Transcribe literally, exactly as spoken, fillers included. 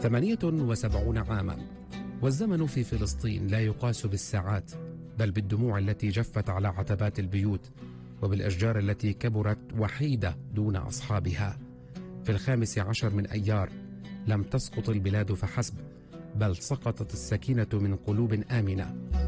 ثمانية وسبعون عاما، والزمن في فلسطين لا يقاس بالساعات بل بالدموع التي جفت على عتبات البيوت، وبالأشجار التي كبرت وحيدة دون أصحابها. في الخامس عشر من أيار لم تسقط البلاد فحسب، بل سقطت السكينة من قلوب آمنة.